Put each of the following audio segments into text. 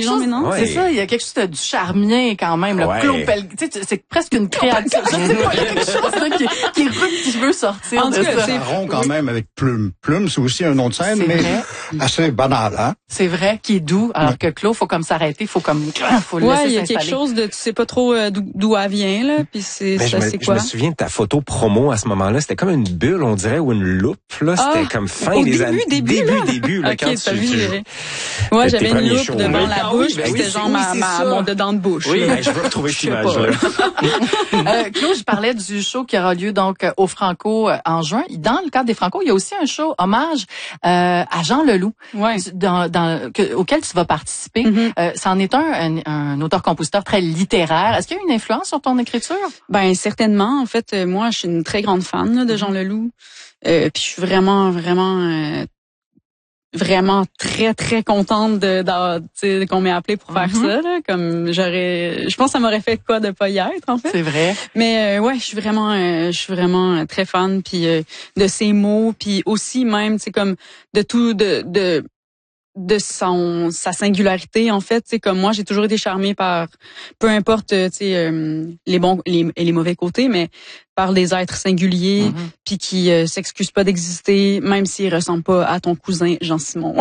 quelque chose, c'est ça, il y a quelque chose du charmien quand même, le Claude Pelgag, tu sais, c'est presque une créature. Je sais pas, il y a quelque chose là, qui rude, qui veut sortir de ça. C'est rond quand même avec Plume. Plume, c'est aussi un nom de scène, mais assez banal, hein. C'est vrai, qui est doux, alors que Claude, faut comme s'arrêter, faut le laisser s'installer. Il y a quelque chose de, tu sais pas trop d'où elle vient, là, puis c'est quoi? Je me souviens de ta photo promo à ce moment-là, c'était comme une bulle, on dirait, ou une loupe, là, c'était comme fin des années. Début, là, quand tu ouais, j'avais une loupe devant la bouche, puis c'était genre mon dedans de bouche. Oui, je veux retrouver cette image-là. Claude, je parlais du show qui aura lieu donc au Franco en juin. Dans le cadre des Franco, il y a aussi un show hommage à Jean Leloup, auquel tu vas participer. C'en est un auteur-compositeur très littéraire. Est-ce qu'il y a une influence sur ton écriture? Ben certainement. En fait, moi, je suis une très grande fan là, de Jean Leloup. Puis je suis vraiment très très contente qu'on m'ait appelé pour faire ça là, comme je pense que ça m'aurait fait quoi de pas y être en fait. C'est vrai. Mais je suis vraiment très fan puis de ses mots puis aussi même tu sais comme de tout de sa singularité en fait, tu sais comme moi j'ai toujours été charmée par peu importe tu sais les bons et les mauvais côtés mais par des êtres singuliers puis qui s'excusent pas d'exister même s'ils ressemblent pas à ton cousin Jean-Simon.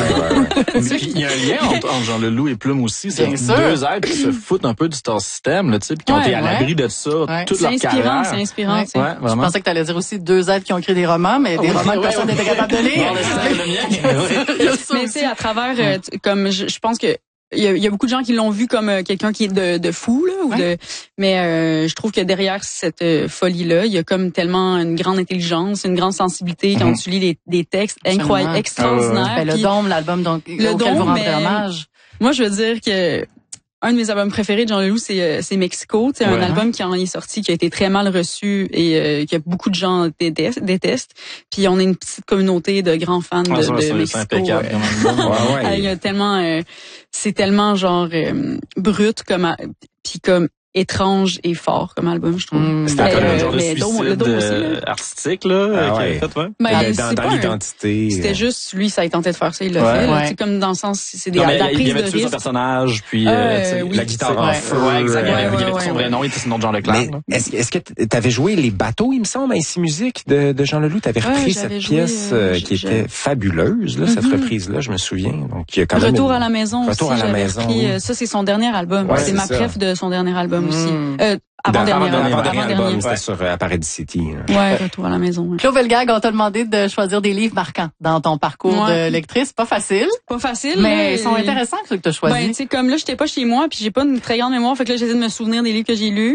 Il y a un lien entre Jean Leloup et Plume aussi, c'est deux êtres qui se foutent un peu du star system là, tu sais, puis qui ont été à l'abri de ça toute leur carrière. C'est inspirant, c'est inspirant. Je pensais que tu allais dire aussi deux êtres qui ont écrit des romans mais des romans que personne n'était capable de lire. Mais tu sais à travers comme je pense que il y a beaucoup de gens qui l'ont vu comme quelqu'un qui est de fou là mais je trouve que derrière cette folie là, il y a comme tellement une grande intelligence, une grande sensibilité quand tu lis des textes incroyables, extraordinaires. Le Dôme, l'album donc auquel vous rendez hommage. Moi je veux dire que un de mes albums préférés de Jean Leloup, c'est Mexico. C'est un album qui en est sorti, qui a été très mal reçu et que beaucoup de gens détestent. Puis on est une petite communauté de grands fans de Mexico. C'est impeccable. Il y a tellement, c'est tellement genre brut puis comme étrange et fort comme album, je trouve. C'était un genre de suicide artistique, là, qu'il avait fait, dans l'identité. C'était juste, lui, ça a tenté de faire ça, il l'a fait. C'est comme dans le sens, c'est des prises de risque. Il avait tué son personnage, puis la guitare en feu. Exactement. Il avait son vrai nom, il était son nom de Jean Leclerc. Mais est-ce que t'avais joué Les Bateaux, il me semble, à Ici Musique de Jean Leloup? T'avais repris cette pièce qui était fabuleuse, là, cette reprise-là, je me souviens. Donc, il y a quand même Retour à la maison aussi. Retour à la maison. Ça, c'est son dernier album. C'est ma préf de son dernier album aussi. Avant-dernier album, c'était sur Paradise City. Retour à la maison. Claude Pelgag, on t'a demandé de choisir des livres marquants dans ton parcours de lectrice. Pas facile. Mais ils sont intéressants, ceux que t'as choisis. Ben, tu sais, comme là, j'étais pas chez moi, puis j'ai pas une très grande mémoire, fait que là, j'essaie de me souvenir des livres que j'ai lus.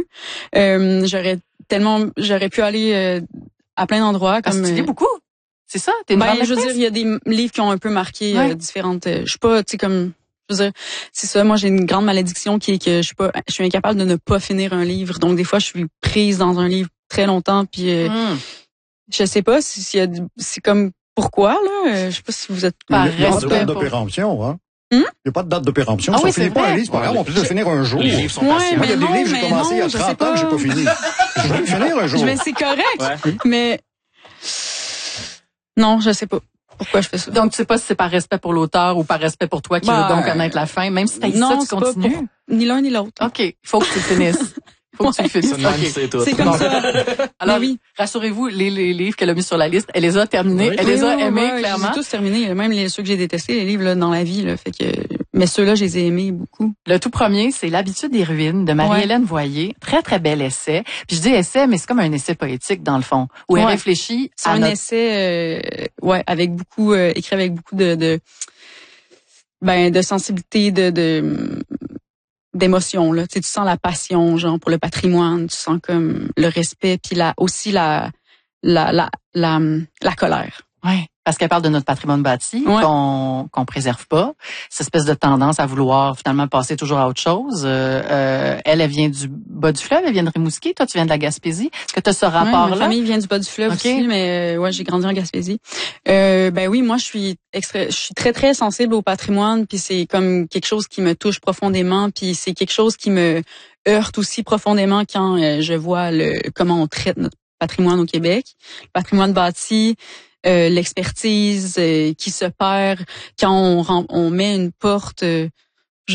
J'aurais pu aller à plein d'endroits. Comme tu lis beaucoup. C'est ça? T'es une grande lectrice? Je veux dire, il y a des livres qui ont un peu marqué différentes. Je suis pas, tu sais, comme. Je veux dire, c'est ça. Moi, j'ai une grande malédiction qui est que je suis incapable de ne pas finir un livre. Donc, des fois, je suis prise dans un livre très longtemps. Puis, je sais pas s'il y a, c'est comme pourquoi là. Je sais pas si vous êtes par respect. Il n'y a pas de date de péremption, hein. Il n'y a pas de date de péremption. Si on finit pas un livre, c'est pas grave, on peut le finir un jour. Les livres sont patients. Moi, il y a des livres, j'ai commencé il y a 30 ans, j'ai pas fini. Je vais le finir un jour. Mais c'est correct. Mais non, je sais pas. Pourquoi je fais ça? Donc, tu sais pas si c'est par respect pour l'auteur ou par respect pour toi qui veux donc connaître la fin, même si t'as dit ça, tu continues? Ni l'un ni l'autre. OK. Il faut que tu le finisses. Faut que tu le finisses. C'est comme ça. Alors, rassurez-vous, les livres qu'elle a mis sur la liste, elle les a terminés. Elle les a aimés, clairement. J'ai tous terminés. Même ceux que j'ai détestés, les livres, là, dans la vie, là. Fait que, mais ceux-là, je les ai aimés beaucoup. Le tout premier, c'est L'habitude des ruines de Marie-Hélène Voyer. Très, très bel essai. Puis je dis essai, mais c'est comme un essai poétique, dans le fond, où elle réfléchit à un essai, avec beaucoup, écrit avec beaucoup de sensibilité, d'émotion, là. Tu sais, tu sens la passion, genre, pour le patrimoine, tu sens comme le respect, puis aussi la colère. Ouais. Parce qu'elle parle de notre patrimoine bâti, qu'on préserve pas. Cette espèce de tendance à vouloir finalement passer toujours à autre chose. Elle vient du bas du fleuve, elle vient de Rimouski. Toi, tu viens de la Gaspésie. Est-ce que tu as ce rapport-là? Ma famille vient du bas du fleuve aussi, mais j'ai grandi en Gaspésie. Moi, je suis très, très sensible au patrimoine, puis c'est comme quelque chose qui me touche profondément, puis c'est quelque chose qui me heurte aussi profondément quand je vois comment on traite notre patrimoine au Québec. Le patrimoine bâti, l'expertise qui se perd quand on met une porte